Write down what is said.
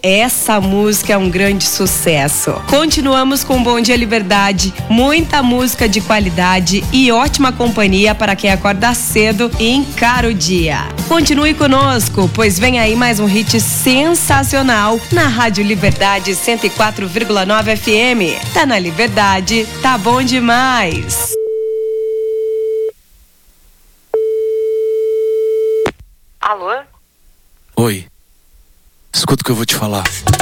essa música é um grande sucesso. Continuamos com Bom Dia Liberdade, muita música de qualidade e ótima companhia para quem acorda cedo e encara o dia. Continue conosco, pois vem aí mais um hit sensacional na Rádio Liberdade 104,9 FM. Tá na Liberdade, tá bom demais. Alô? Oi, escuta o que eu vou te falar.